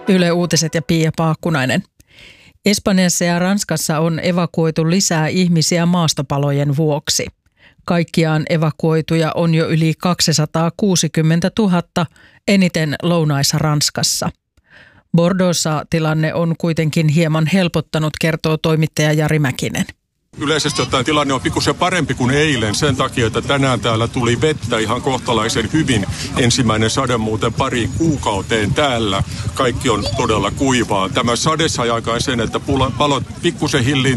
Yle Uutiset ja Pia Paakkunainen. Espanjassa ja Ranskassa on evakuoitu lisää ihmisiä maastopalojen vuoksi. Kaikkiaan evakuoituja on jo yli 260 000, eniten Lounais-Ranskassa. Bordeauxssa tilanne on kuitenkin hieman helpottanut, kertoo toimittaja Jari Mäkinen. Yleisesti ottaen tilanne on pikkusen parempi kuin eilen sen takia, että tänään täällä tuli vettä ihan kohtalaisen hyvin. Ensimmäinen sade muuten pariin kuukauteen täällä. Kaikki on todella kuivaa. Tämä sade sai aikaan sen, että palot pikkusen hilliin